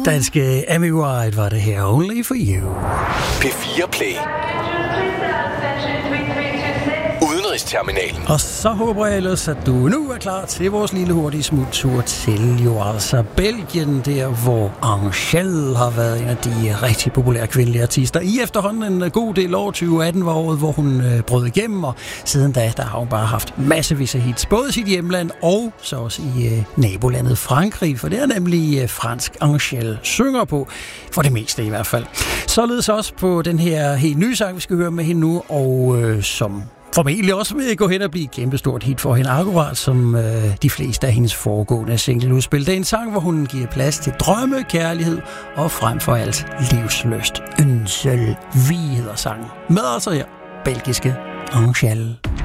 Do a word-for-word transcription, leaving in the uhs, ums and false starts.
Danske Amy White var det her, Only for You. P fire Play. Udenrigsterminalen. Og så håber jeg ellers, at du nu er klar til vores lille hurtige smuttur til jo altså Belgien, der hvor Angèle har været en af de rigtig populære kvindelige artister i efterhånden en god del år. tyve atten var året, hvor hun øh, brød igennem, og siden da, der har hun bare haft massevis af hits, både i sit hjemland og så også i øh, nabolandet Frankrig, for det er nemlig øh, fransk Angèle synger på, for det meste i hvert fald. Således også på den her helt nye sang, vi skal høre med hende nu, og øh, som formentlig også vil gå hen og blive et kæmpestort hit for hende, akkurat som øh, de fleste af hendes foregående singleudspil. Det er en sang, hvor hun giver plads til drømme, kærlighed og frem for alt livslyst. En seul vie hedder sangen. Med altså her, belgiske Angèle.